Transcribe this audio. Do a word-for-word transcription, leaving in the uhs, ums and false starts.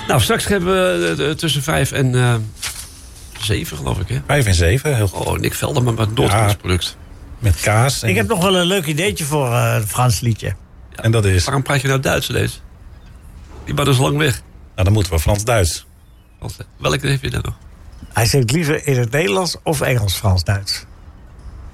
Nou, straks hebben we uh, tussen vijf en uh, zeven, geloof ik, hè? Vijf en zeven, heel goed. Oh, Nick Velderman met een doorgangsproduct. Ja, met kaas. En... Ik heb nog wel een leuk ideetje voor uh, het Frans liedje. Ja, en dat is? Waarom praat je nou Duits ineens? Die man is lang weg. Nou, dan moeten we Frans-Duits. Welke heb je dan nog? Hij zingt liever in het Nederlands of Engels-Frans-Duits.